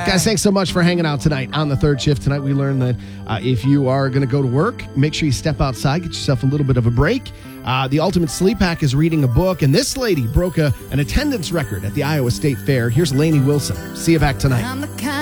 Guys, thanks so much for hanging out tonight on the third shift. Tonight we learned that if you are going to go to work, make sure you step outside, get yourself a little bit of a break. The Ultimate Sleep Hack is reading a book, and this lady broke an attendance record at the Iowa State Fair. Here's Lainey Wilson. See you back tonight.